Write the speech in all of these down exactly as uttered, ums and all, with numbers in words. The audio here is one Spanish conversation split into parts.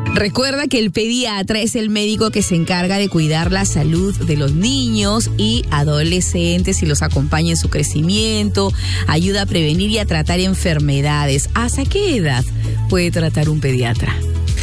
Recuerda que el pediatra es el médico que se encarga de cuidar la salud de los niños y adolescentes y los acompaña en su crecimiento, ayuda a prevenir y a tratar enfermedades. ¿Hasta qué edad puede tratar un pediatra?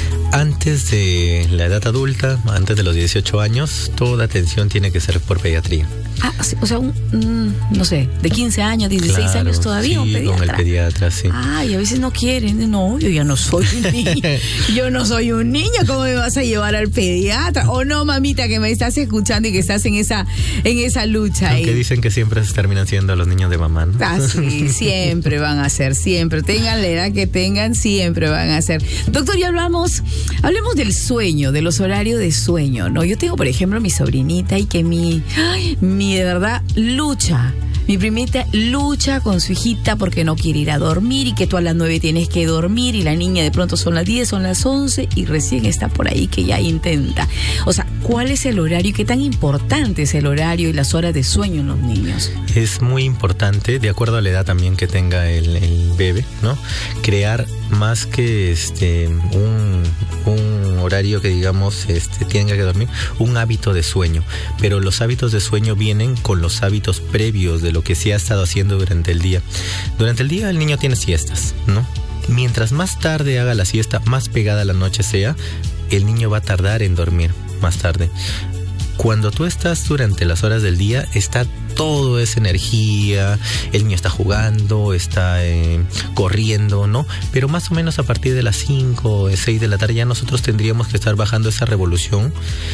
Antes de la edad adulta, antes de los dieciocho años, toda atención tiene que ser por pediatría. Ah, o sea, un, mm, no sé, de quince años, dieciséis claro, años todavía, sí, un pediatra. Con el pediatra, sí. Ah, y a veces no quieren. No, yo ya no soy un niño. Yo no soy un niño, ¿cómo me vas a llevar al pediatra? O no, mamita, que me estás escuchando y que estás en esa, en esa lucha. Aunque ahí. Dicen que siempre se terminan siendo los niños de mamá, ¿no? Ah, sí, siempre van a ser, siempre. Tengan la edad que tengan, siempre van a ser. Doctor, ya hablamos, hablemos del sueño, de los horarios de sueño, ¿no? Yo tengo, por ejemplo, mi sobrinita y que mi, ay, mi de verdad lucha. Mi primita lucha con su hijita porque no quiere ir a dormir y que tú a las nueve tienes que dormir y la niña de pronto son las diez, son las once y recién está por ahí que ya intenta. O sea, ¿cuál es el horario y qué tan importante es el horario y las horas de sueño en los niños? Es muy importante, de acuerdo a la edad también que tenga el, el bebé, ¿no? Crear más que este un, un horario que digamos este tenga que dormir, un hábito de sueño. Pero los hábitos de sueño vienen con los hábitos previos de lo que se ha estado haciendo durante el día. Durante el día el niño tiene siestas, ¿no? Mientras más tarde haga la siesta, más pegada a la noche sea, el niño va a tardar en dormir más tarde. Cuando tú estás durante las horas del día, está todo esa energía, el niño está jugando, está eh, corriendo, ¿no? Pero más o menos a partir de las cinco o seis de la tarde ya nosotros tendríamos que estar bajando esa revolución,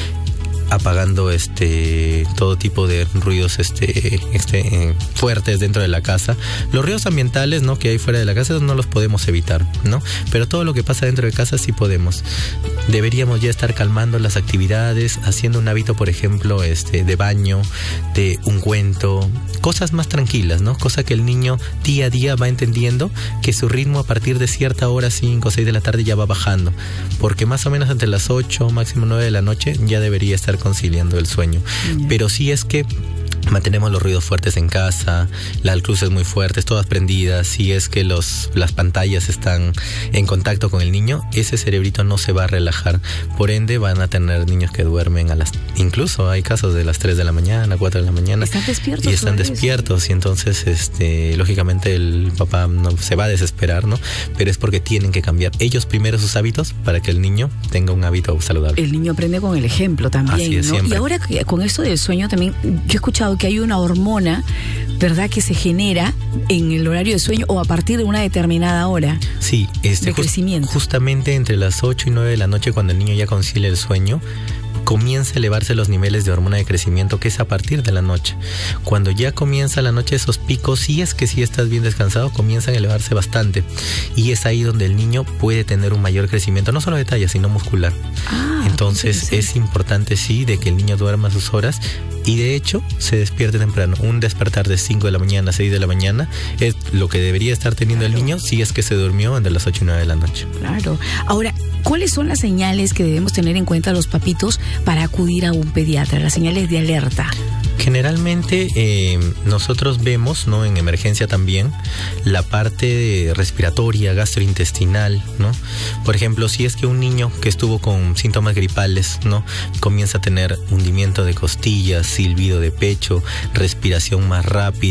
apagando este todo tipo de ruidos este, este eh, fuertes dentro de la casa. Los ruidos ambientales, ¿no?, que hay fuera de la casa, no los podemos evitar, ¿no? Pero todo lo que pasa dentro de casa sí podemos. Deberíamos ya estar calmando las actividades, haciendo un hábito, por ejemplo, este de baño, de ungüento, cosas más tranquilas, ¿no? Cosa que el niño día a día va entendiendo que su ritmo a partir de cierta hora, cinco o seis de la tarde, ya va bajando. Porque más o menos entre las ocho, máximo nueve de la noche, ya debería estar conciliando el sueño. Yeah. Pero sí es que mantenemos los ruidos fuertes en casa, las luces muy fuertes, todas prendidas, si es que los, las pantallas están en contacto con el niño, ese cerebrito no se va a relajar. Por ende, van a tener niños que duermen a las... Incluso hay casos de las tres de la mañana, cuatro de la mañana. Están despiertos. Y están despiertos. Y entonces, este, lógicamente, el papá no se va a desesperar, ¿no? Pero es porque tienen que cambiar ellos primero sus hábitos para que el niño tenga un hábito saludable. El niño aprende con el ejemplo también, Así es, ¿no? siempre. Y ahora, con esto del sueño también, yo he escuchado que hay una hormona, ¿verdad?, que se genera en el horario de sueño o a partir de una determinada hora. Sí, este, de just, crecimiento. Justamente entre las ocho y nueve de la noche, cuando el niño ya concilia el sueño, comienza a elevarse los niveles de hormona de crecimiento, que es a partir de la noche. Cuando ya comienza la noche, esos picos, si es que si estás bien descansado, comienzan a elevarse bastante. Y es ahí donde el niño puede tener un mayor crecimiento, no solo de talla, sino muscular. Ah, entonces es importante, sí, de que el niño duerma sus horas. Y de hecho, se despierte temprano. Un despertar de cinco de la mañana, seis de la mañana, es lo que debería estar teniendo claro. el niño si es que se durmió entre las ocho y nueve de la noche. Claro. Ahora, ¿cuáles son las señales que debemos tener en cuenta los papitos para acudir a un pediatra? Las señales de alerta. Generalmente eh, nosotros vemos, ¿no?, en emergencia también, la parte respiratoria, gastrointestinal, ¿no? Por ejemplo, si es que un niño que estuvo con síntomas gripales, ¿no?, comienza a tener hundimiento de costillas, silbido de pecho, respiración más rápida,